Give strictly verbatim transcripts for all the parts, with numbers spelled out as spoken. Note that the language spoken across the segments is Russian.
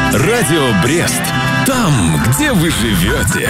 Радио Брест. Там, где вы живете.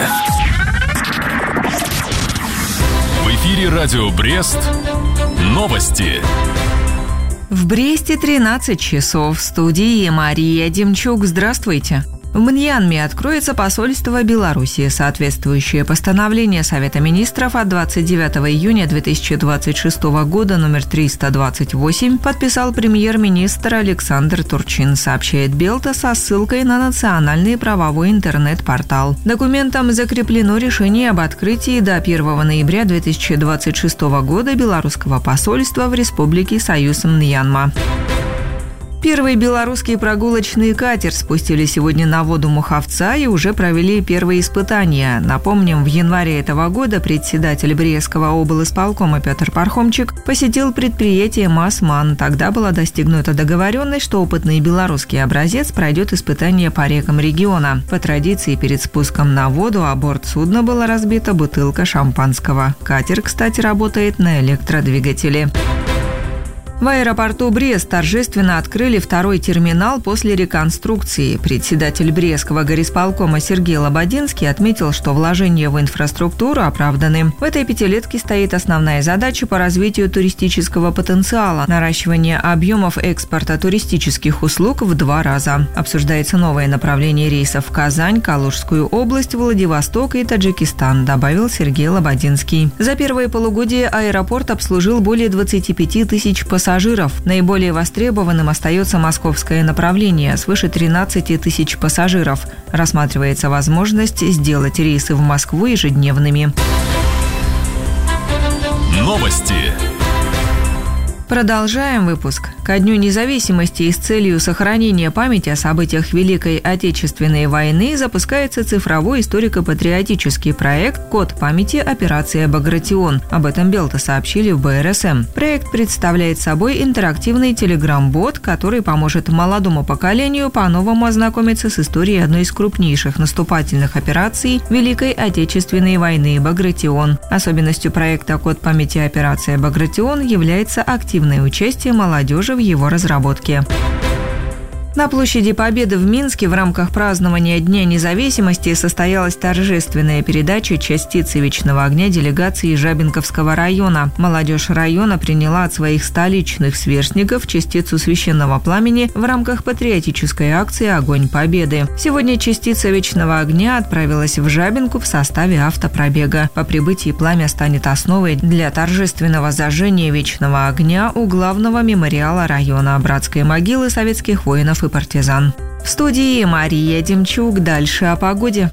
В эфире Радио Брест. Новости. В Бресте тринадцать часов. В студии Мария Демчук. Здравствуйте. В Мьянме откроется посольство Беларуси. Соответствующее постановление Совета министров от двадцать девятого июня две тысячи двадцать шестого года номер триста двадцать восемь подписал премьер-министр Александр Турчин, сообщает Белта со ссылкой на национальный правовой интернет-портал. Документом закреплено решение об открытии до первого ноября две тысячи двадцать шестого года белорусского посольства в Республике Союз Мьянма. Первый белорусский прогулочный катер спустили сегодня на воду Муховца и уже провели первые испытания. Напомним, в январе этого года председатель Брестского облисполкома Петр Пархомчик посетил предприятие «Масман». Тогда была достигнута договоренность, что опытный белорусский образец пройдет испытания по рекам региона. По традиции, перед спуском на воду о борт судна была разбита бутылка шампанского. Катер, кстати, работает на электродвигателе. В аэропорту Брест торжественно открыли второй терминал после реконструкции. Председатель Брестского горисполкома Сергей Лободинский отметил, что вложения в инфраструктуру оправданы. В этой пятилетке стоит основная задача по развитию туристического потенциала, наращивание объемов экспорта туристических услуг в два раза. Обсуждается новое направление рейсов в Казань, Калужскую область, Владивосток и Таджикистан, добавил Сергей Лободинский. За первое полугодие аэропорт обслужил более двадцати пяти тысяч пассажиров. Пассажиров. Наиболее востребованным остается московское направление, свыше тринадцати тысяч пассажиров. Рассматривается возможность сделать рейсы в Москву ежедневными. Новости. Продолжаем выпуск. Ко Дню независимости и с целью сохранения памяти о событиях Великой Отечественной войны запускается цифровой историко-патриотический проект «Код памяти. Операция Багратион». Об этом Белта сообщили в бэ эр эс эм. Проект представляет собой интерактивный телеграм-бот, который поможет молодому поколению по-новому ознакомиться с историей одной из крупнейших наступательных операций Великой Отечественной войны – Багратион. Особенностью проекта «Код памяти. Операция Багратион» является активность участие молодежи в его разработке. На площади Победы в Минске в рамках празднования Дня независимости состоялась торжественная передача частицы вечного огня делегации Жабинковского района. Молодежь района приняла от своих столичных сверстников частицу священного пламени в рамках патриотической акции «Огонь Победы». Сегодня частица вечного огня отправилась в Жабинку в составе автопробега. По прибытии пламя станет основой для торжественного зажжения вечного огня у главного мемориала района братской могилы советских воинов и партизан. В студии Мария Демчук. Дальше о погоде.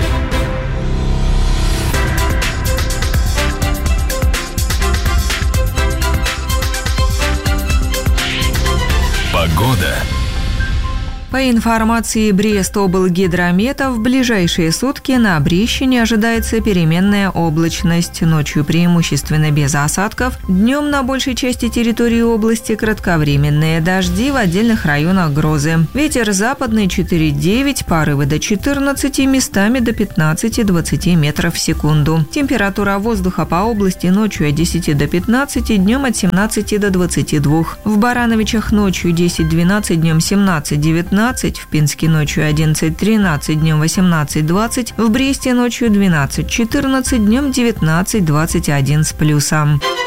Погода. По информации Брест-облгидромета, в ближайшие сутки на Брещине ожидается переменная облачность. Ночью преимущественно без осадков. Днем на большей части территории области кратковременные дожди, в отдельных районах грозы. Ветер западный четыре девять, порывы до четырнадцати, местами до пятнадцати-двадцати метров в секунду. Температура воздуха по области ночью от десяти до пятнадцати, днем от семнадцати до двадцати двух. В Барановичах ночью десять-двенадцать, днем семнадцать-девятнадцать. В Пинске ночью одиннадцать-тринадцать, днем восемнадцать-двадцать, в Бресте ночью двенадцать-четырнадцать, днем девятнадцать-двадцать один с плюсом.